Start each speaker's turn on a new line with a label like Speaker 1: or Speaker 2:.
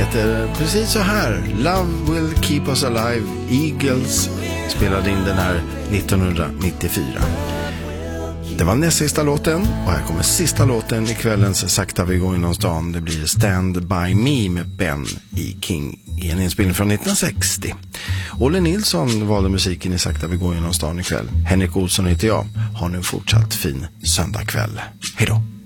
Speaker 1: heter precis så här: Love Will Keep Us Alive. Eagles spelade in den här 1994. Det var näst sista låten, och här kommer sista låten i kvällens Sakta vi går inom stan. Det blir Stand By Me med Ben E. King i en inspelning från 1960. Olle Nilsson valde musiken i Sakta vi går inom stan ikväll. Henrik Olsson heter jag. Har nu fortsatt fin söndagkväll. Hej då!